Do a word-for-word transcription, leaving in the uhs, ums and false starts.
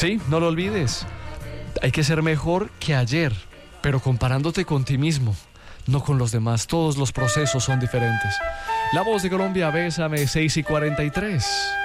Sí, no lo olvides. Hay que ser mejor que ayer, pero comparándote con ti mismo, no con los demás. Todos los procesos son diferentes. La Voz de Colombia, Bésame, seis y cuarenta y tres.